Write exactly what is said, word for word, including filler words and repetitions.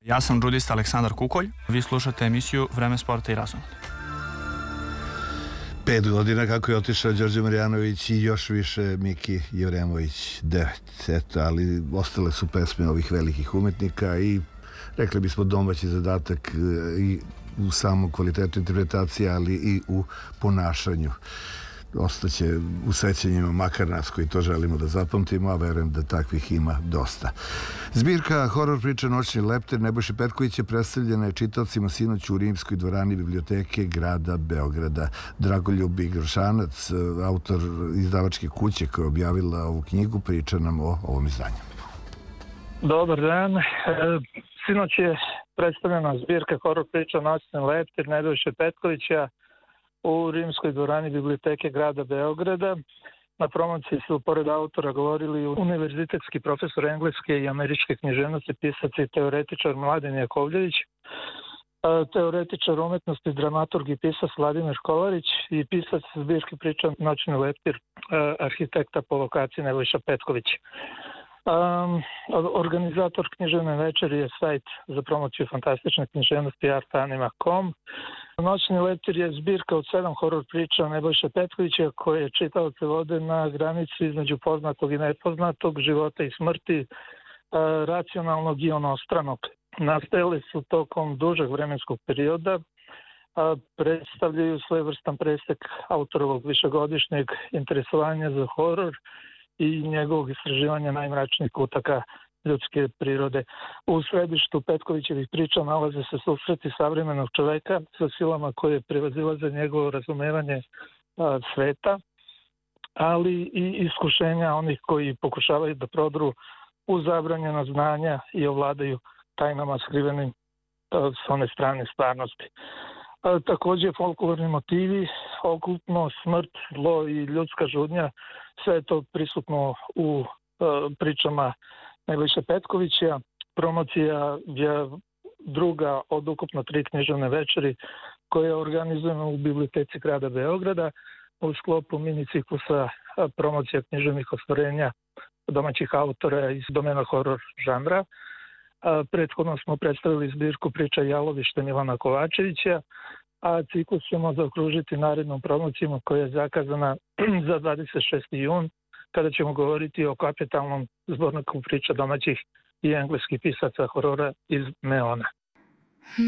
Ja sam džudista Aleksandar Kukolj. Vi slušate emisiju Vreme sporta i razonode. Pet godina kako je otišao Đorđe Marjanović i još više Miki Jevremović, devet. Eto, ali ostale su pesme ovih velikih umetnika i rekli bismo domaći zadatak i u samom kvalitetu interpretacije, ali i u ponašanju. Ostaće u sećanjima makar nas koji to želimo da zapamtimo, a verujem da takvih ima dosta. Zbirka horor priča Noćni leptir Nebojše Petkovića predstavljena je čitaocima sinoć u Rimskoj dvorani biblioteke grada Beograda. Dragoljub Igrošanac, autor izdavačke kuće koja je objavila ovu knjigu, priča nam o ovom izdanju. Dobar dan. Sinoć je predstavljena zbirka horor priča Noćni leptir Nebojše Petkovića u Rimskoj dvorani biblioteke grada Beograda. Na promociji su pored autora govorili univerzitetski profesor engleske i američke književnosti, pisac i teoretičar Mladen Jakovljević, teoretičar umetnosti, dramaturg i pisac Vladimir Kolarić i pisac zbirke priča Noćni leptir, arhitekta po lokaciji Nebojša Petković. Um, organizator književne večeri je sajt za promociju fantastične književnosti artanima dot com. Noćni leptir je zbirka od sedam horor priča Nebojše Petkovića koje čitaoce vode na granici između poznatog i nepoznatog, života i smrti, uh, racionalnog i onostranog. Nastajali su tokom dužeg vremenskog perioda, a predstavljaju svojevrstan presek autorovog višegodišnjeg interesovanja za horor i njegovog istraživanja najmračnijih kutaka ljudske prirode. U središtu Petkovićevih priča nalaze se susreti savremenog čoveka sa silama koje prevazilaze njegovo razumevanje a, sveta, ali i iskušenja onih koji pokušavaju da prodru u zabranjena znanja i ovladaju tajnama skrivenim a, s one strane stvarnosti. A, takođe folklorni motivi, okultno, smrt, zlo i ljudska žudnja, sve je to prisutno u a, pričama Nebojše Petkovića. Promocija je druga od ukupno tri književne večeri koja je organizovana u biblioteci grada Beograda u sklopu mini ciklusa promocija književnih ostvarenja domaćih autora iz domena horor žanra. Prethodno smo predstavili zbirku priča Jalovište Milana Kovačevića, a ciklus ćemo zaokružiti narednom promocijom koja je zakazana za dvadeset šesti jun, kada ćemo govoriti o kapitalnom zborniku priča domaćih i engleskih pisaca horora iz Meona.